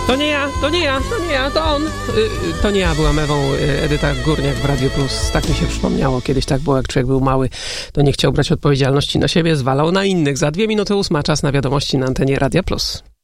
To on. To nie ja byłam Ewą, Edyta Górniak w Radio Plus. Tak mi się przypomniało. Kiedyś tak było, jak człowiek był mały, to nie chciał brać odpowiedzialności na siebie, zwalał na innych. Za 2 minuty 8, czas na wiadomości na antenie Radia Plus.